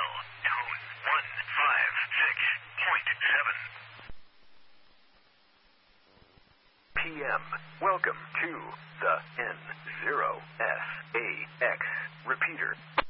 tone 156.7. PM. Welcome to the N0SAX repeater.